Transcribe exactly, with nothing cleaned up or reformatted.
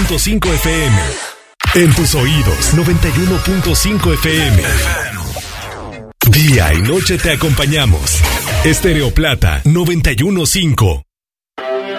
punto cinco F M. En tus oídos, noventa y uno punto cinco F M. Día y noche te acompañamos. Estéreo Plata, noventa y uno punto cinco.